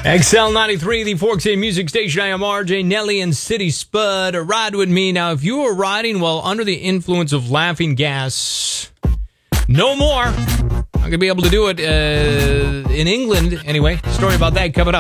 XL93, the Forks In Music Station. I am RJ Nelly and City Spud. Ride with me. Now, if you are riding while under the influence of laughing gas, no more. I'm going to be able to do it in England anyway. Story about that coming up.